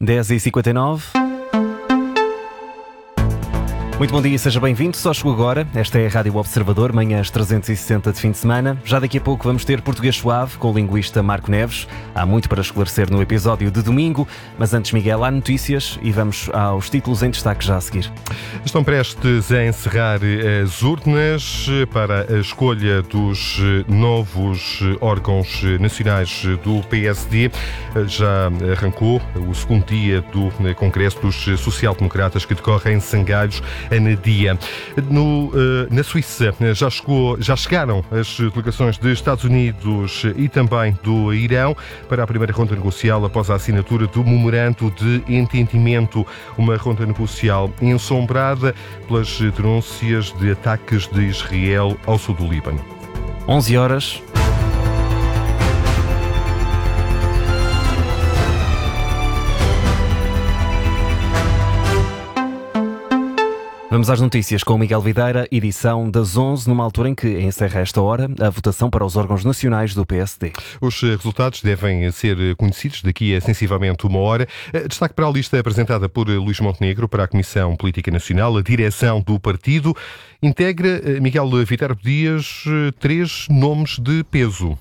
10h59. Muito bom dia e seja bem-vindo. Só chegou agora. Esta é a Rádio Observador, manhãs 360 de fim de semana. Já daqui a pouco vamos ter Português Suave com o linguista Marco Neves. Há muito para esclarecer no episódio de domingo, mas antes, Miguel, há notícias e vamos aos títulos em destaque já a seguir. Estão prestes a encerrar as urnas para a escolha dos novos órgãos nacionais do PSD. Já arrancou o segundo dia do Congresso dos Social-Democratas que decorre em Sangalhos, na dia. Na Suíça já chegaram as delegações dos Estados Unidos e também do Irão para a primeira ronda negocial após a assinatura do memorando de entendimento, uma ronda negocial ensombrada pelas denúncias de ataques de Israel ao sul do Líbano. 11 horas. Vamos às notícias com o Miguel Videira, edição das 11, numa altura em que encerra esta hora a votação para os órgãos nacionais do PSD. Os resultados devem ser conhecidos daqui a sensivelmente uma hora. Destaque para a lista apresentada por Luís Montenegro para a Comissão Política Nacional. A direção do partido integra, Miguel Viterbo Dias, 3 nomes de peso.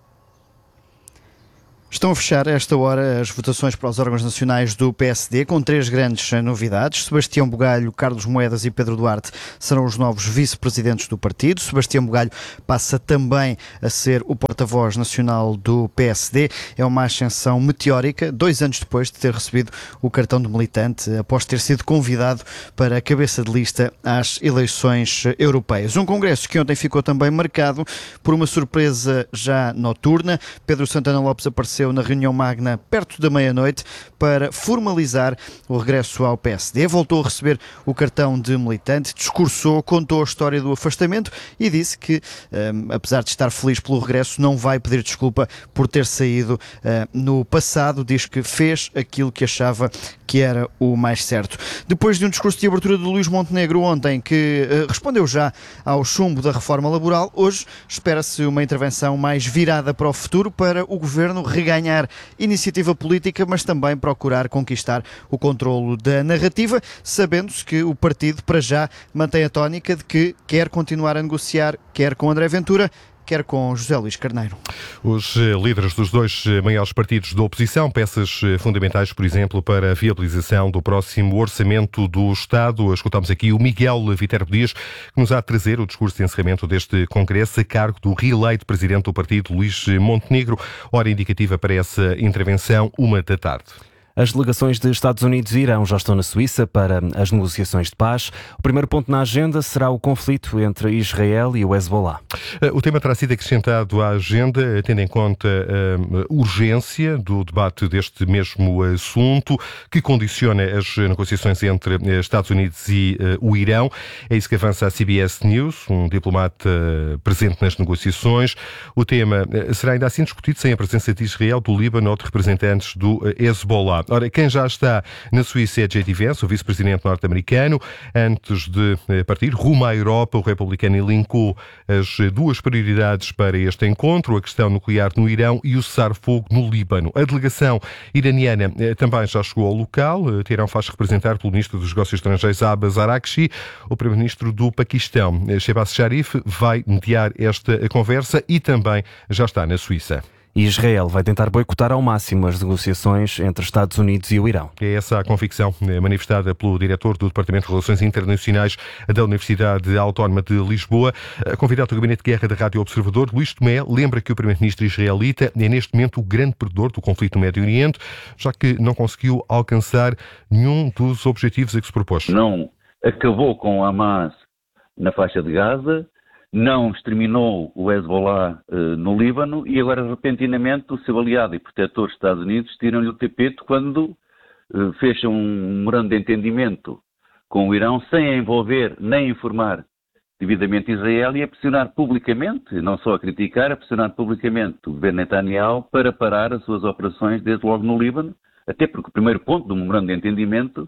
Estão a fechar a esta hora as votações para os órgãos nacionais do PSD, com 3 grandes novidades. Sebastião Bugalho, Carlos Moedas e Pedro Duarte serão os novos vice-presidentes do partido. Sebastião Bugalho passa também a ser o porta-voz nacional do PSD. É uma ascensão meteórica, 2 anos depois de ter recebido o cartão de militante, após ter sido convidado para a cabeça de lista às eleições europeias. Um congresso que ontem ficou também marcado por uma surpresa já noturna. Pedro Santana Lopes apareceu na reunião magna perto da meia-noite para formalizar o regresso ao PSD. Voltou a receber o cartão de militante, discursou, contou a história do afastamento e disse que, apesar de estar feliz pelo regresso, não vai pedir desculpa por ter saído no passado. Diz que fez aquilo que achava que era o mais certo. Depois de um discurso de abertura de Luís Montenegro ontem, que respondeu já ao chumbo da reforma laboral, hoje espera-se uma intervenção mais virada para o futuro, para o governo reganhar iniciativa política, mas também procurar conquistar o controlo da narrativa, sabendo-se que o partido, para já, mantém a tónica de que quer continuar a negociar, quer com André Ventura, quer com José Luís Carneiro. Os líderes dos 2 maiores partidos da oposição, peças fundamentais, por exemplo, para a viabilização do próximo orçamento do Estado. Escutamos aqui o Miguel Viterbo Dias, que nos há de trazer o discurso de encerramento deste congresso a cargo do reeleito presidente do partido, Luís Montenegro. Hora indicativa para essa intervenção, 13h. As delegações de Estados Unidos e Irão já estão na Suíça para as negociações de paz. O primeiro ponto na agenda será o conflito entre Israel e o Hezbollah. O tema terá sido acrescentado à agenda, tendo em conta a urgência do debate deste mesmo assunto, que condiciona as negociações entre Estados Unidos e o Irão. É isso que avança a CBS News, um diplomata presente nas negociações. O tema será ainda assim discutido sem a presença de Israel, do Líbano ou de representantes do Hezbollah. Ora, quem já está na Suíça é J.D. Vance, o vice-presidente norte-americano. Antes de partir rumo à Europa, o republicano elencou as 2 prioridades para este encontro: a questão nuclear no Irão e o cessar-fogo no Líbano. A delegação iraniana também já chegou ao local. Teherão faz representar pelo ministro dos Negócios Estrangeiros Abbas Araghchi. O primeiro-ministro do Paquistão, Shehbaz Sharif, vai mediar esta conversa e também já está na Suíça. E Israel vai tentar boicotar ao máximo as negociações entre Estados Unidos e o Irão. É essa a convicção manifestada pelo diretor do Departamento de Relações Internacionais da Universidade Autónoma de Lisboa. Convidado do Gabinete de Guerra da Rádio Observador, Luís Tomé lembra que o primeiro-ministro israelita é neste momento o grande perdedor do conflito no Médio Oriente, já que não conseguiu alcançar nenhum dos objetivos a que se propôs. Não acabou com o Hamas na faixa de Gaza, não exterminou o Hezbollah no Líbano e agora, repentinamente, o seu aliado e protetor Estados Unidos tiram-lhe o tapete quando fecham um memorando de entendimento com o Irão sem a envolver nem informar devidamente Israel e a pressionar publicamente, não só a criticar, a pressionar publicamente o governo Netanyahu para parar as suas operações desde logo no Líbano, até porque o primeiro ponto do memorando de entendimento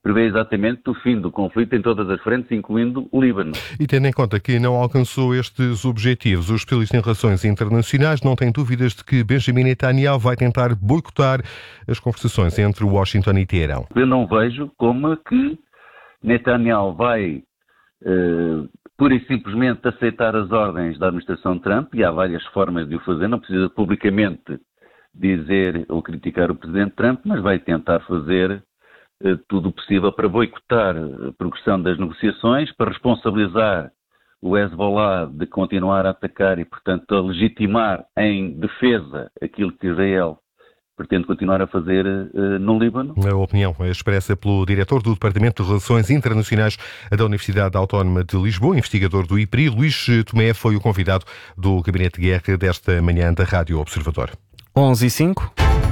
prevê exatamente o fim do conflito em todas as frentes, incluindo o Líbano. E tendo em conta que não alcançou estes objetivos, os especialistas em relações internacionais não têm dúvidas de que Benjamin Netanyahu vai tentar boicotar as conversações entre Washington e Teherão. Eu não vejo como que Netanyahu vai pura e simplesmente aceitar as ordens da administração Trump, e há várias formas de o fazer, não precisa publicamente dizer ou criticar o presidente Trump, mas vai tentar fazer tudo o possível para boicotar a progressão das negociações, para responsabilizar o Hezbollah de continuar a atacar e, portanto, a legitimar em defesa aquilo que Israel pretende continuar a fazer no Líbano. A opinião expressa pelo diretor do Departamento de Relações Internacionais da Universidade Autónoma de Lisboa, investigador do IPRI, Luís Tomé, foi o convidado do Gabinete de Guerra desta manhã da Rádio Observador. 11h05.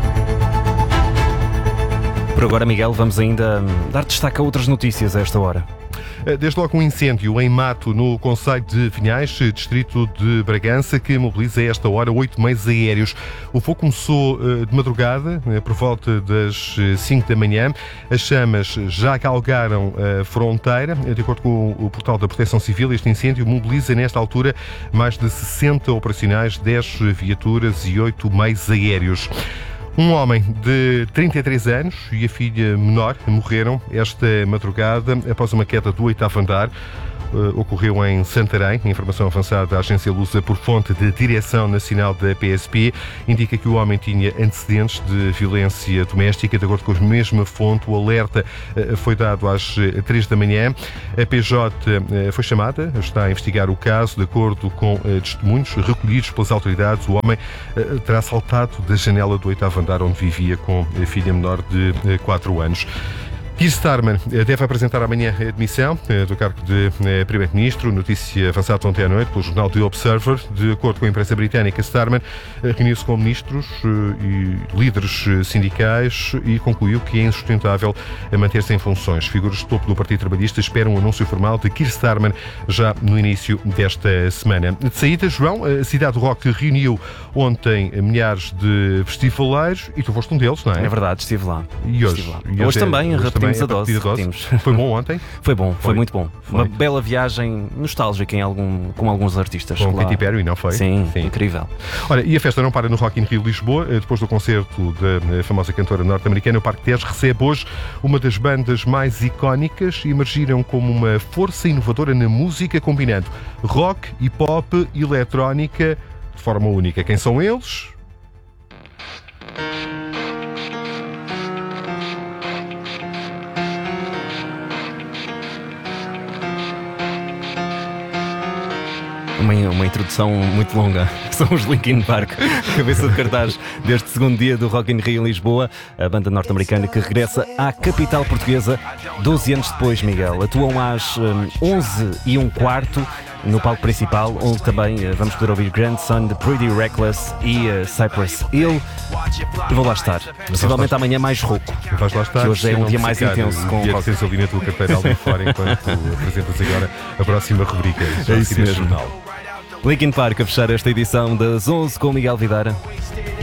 Por agora, Miguel, vamos ainda dar destaque a outras notícias a esta hora. Desde logo um incêndio em mato no concelho de Vinhais, distrito de Bragança, que mobiliza a esta hora 8 meios aéreos. O fogo começou de madrugada, por volta das 5 da manhã. As chamas já galgaram a fronteira. De acordo com o portal da Proteção Civil, este incêndio mobiliza nesta altura mais de 60 operacionais, 10 viaturas e 8 meios aéreos. Um homem de 33 anos e a filha menor morreram esta madrugada após uma queda do 8º andar. Ocorreu em Santarém. A informação avançada da agência Lusa por fonte de Direção Nacional da PSP indica que o homem tinha antecedentes de violência doméstica. De acordo com a mesma fonte, o alerta foi dado às 3 da manhã. A PJ foi chamada, está a investigar o caso. De acordo com testemunhos recolhidos pelas autoridades, o homem terá saltado da janela do 8º andar onde vivia com a filha menor de 4 anos. Keir Starmer deve apresentar amanhã a admissão do cargo de Primeiro-Ministro. Notícia avançada ontem à noite pelo jornal The Observer. De acordo com a imprensa britânica, Starmer reuniu-se com ministros e líderes sindicais e concluiu que é insustentável manter-se em funções. Figuras de topo do Partido Trabalhista esperam um anúncio formal de Keir Starmer já no início desta semana. De saída, João, a cidade do rock reuniu ontem milhares de festivaleiros e tu foste um deles, não é? É verdade, estive lá. E hoje? Hoje também, repetimos a dose. Foi bom ontem? Foi bom, foi muito bom. Foi. Uma bela viagem nostálgica com alguns artistas. Com Katy Perry, não foi? Sim, incrível. Ora, e a festa não para no Rock in Rio Lisboa. Depois do concerto da famosa cantora norte-americana, o Parque Tejo recebe hoje uma das bandas mais icónicas. Emergiram como uma força inovadora na música, combinando rock, hip-hop e eletrónica de forma única. Quem são eles? Uma introdução muito longa. São os Linkin Park, cabeça de cartaz deste segundo dia do Rock in Rio em Lisboa, a banda norte-americana que regressa à capital portuguesa 12 anos depois, Miguel. Atuam às 11h15 no palco principal, onde também vamos poder ouvir Grandson, The Pretty Reckless e Cypress Hill. Eu vou lá estar, possivelmente amanhã mais rouco. Vais lá estar, que hoje é um dia mais intenso com o rock. Tens ali na tua carteira ali fora enquanto apresentas agora a próxima rubrica. É isso mesmo. Linkin Park a fechar esta edição das 11 com Miguel Videira.